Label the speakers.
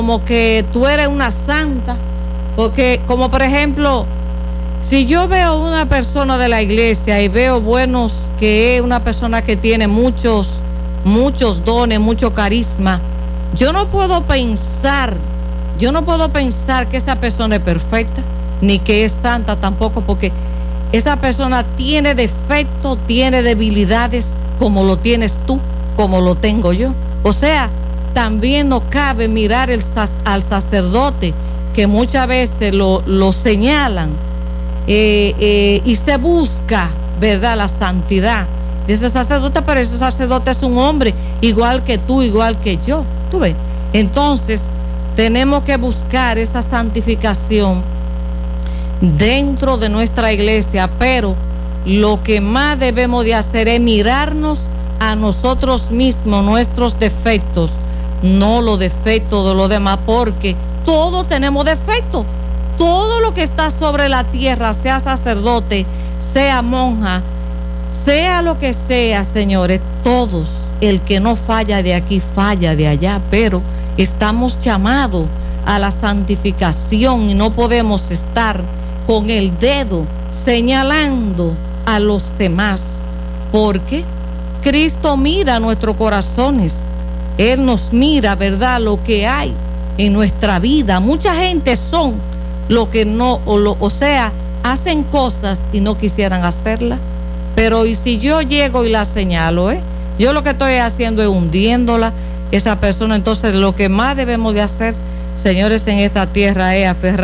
Speaker 1: como que tú eres una santa, porque como por ejemplo, si yo veo una persona de la iglesia y veo que es una persona que tiene muchos dones, mucho carisma, yo no puedo pensar que esa persona es perfecta, ni que es santa tampoco, porque esa persona tiene defectos, tiene debilidades, como lo tienes tú, como lo tengo yo. O sea, también no cabe mirar al sacerdote, que muchas veces lo señalan, y se busca, ¿verdad?, la santidad de ese sacerdote, pero ese sacerdote es un hombre igual que tú, igual que yo, ¿tú ves? Entonces tenemos que buscar esa santificación dentro de nuestra iglesia, pero lo que más debemos de hacer es mirarnos a nosotros mismos, nuestros defectos, no los defectos de los demás, porque todos tenemos defectos. Todo lo que está sobre la tierra, sea sacerdote, sea monja, sea lo que sea, señores, todos, el que no falla de aquí, falla de allá, pero estamos llamados a la santificación y no podemos estar con el dedo señalando a los demás, porque Cristo mira nuestros corazones, Él nos mira, ¿verdad?, lo que hay en nuestra vida. Mucha gente son lo que no, o sea, hacen cosas y no quisieran hacerlas, pero y si yo llego y la señalo, yo lo que estoy haciendo es hundiéndola, esa persona. Entonces lo que más debemos de hacer, señores, en esta tierra es aferrar